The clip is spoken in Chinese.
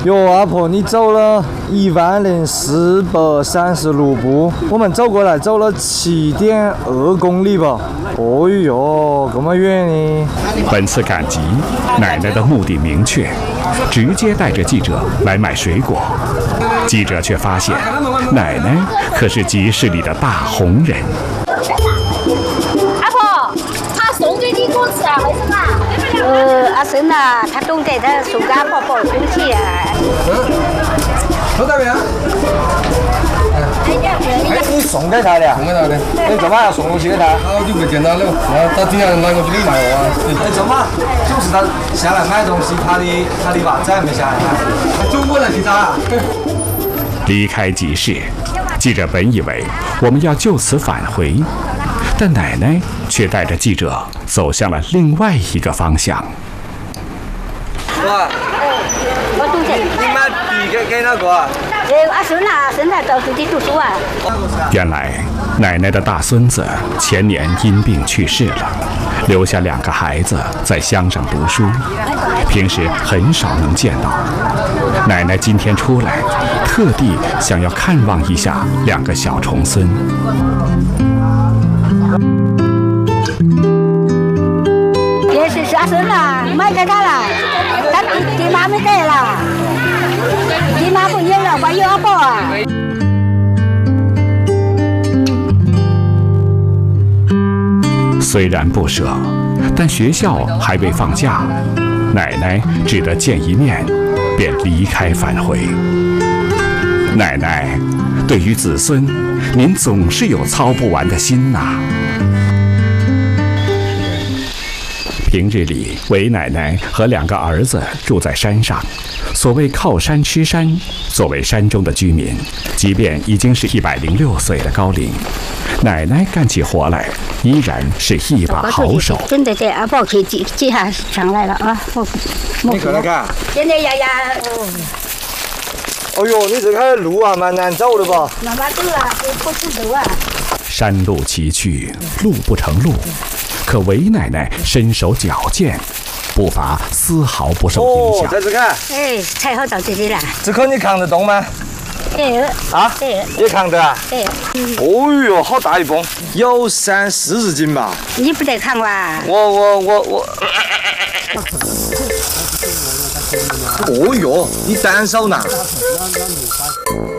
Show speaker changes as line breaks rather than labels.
哟，阿婆，你走了10436步，我们走过来走了7.2公里吧。哦哟，这么远呢！
本次赶集，奶奶的目的明确，直接带着记者来买水果。记者却发现，奶奶可是集市里的大红人。
阿婆，他送给你果吃啊？为什么？阿婶呐，他懂得，他送给阿婆包东西啊。
收到没有？你送给他的？
送给他的。
你干嘛要送东西给他？
好久不见他了，他经常拿过去给你卖啊。
怎么？就是他下来买东西，他的娃子还没下来买。中国人去找。
离开集市，记者本以为我们要就此返回，但奶奶却带着记者走向了另外一个方向。
哇！
我读的。
你买笔给哪个？
阿孙啊，孙子到处去读书啊。
原来，奶奶的大孙子前年因病去世了，留下2个孩子在乡上读书，平时很少能见到。奶奶今天出来，特地想要看望一下2个小重孙。
也是阿孙啊，买给他了，他爹妈没给了，爹妈不有了，我有阿婆啊。
虽然不舍，但学校还未放假，奶奶只得见一面，便离开返回。奶奶，对于子孙，您总是有操不完的心呐。平日里，韦奶奶和2个儿子住在山上。所谓靠山吃山，作为山中的居民，即便已经是106岁的高龄，奶奶干起活来依然是一把好手。
真的对，阿婆去接下上来了啊！
你过来看。
现在丫丫。
哦呦，你这个路啊，蛮难走的吧？
慢慢走啊，不是走啊。
山路崎岖，路不成路，可韦奶奶身手矫健，步伐丝毫不受影响。
在这看。
哎，才好到这里了。
这口你扛得动吗？
对。啊？对。
也扛得啊？
对。
哦呦，好大一泵，有30-40斤吧？
你不得扛哇？
我。哦呦，你单手拿。